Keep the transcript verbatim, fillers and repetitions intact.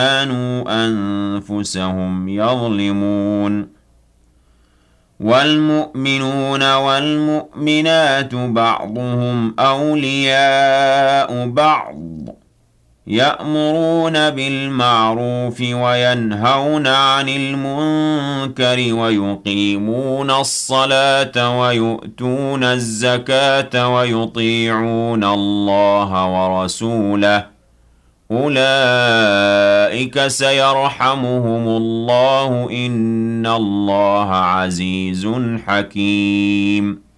كانوا أنفسهم يظلمون والمؤمنون والمؤمنات بعضهم أولياء بعض يأمرون بالمعروف وينهون عن المنكر ويقيمون الصلاة ويؤتون الزكاة ويطيعون الله ورسوله أولئك سيرحمهم الله إن الله عزيز حكيم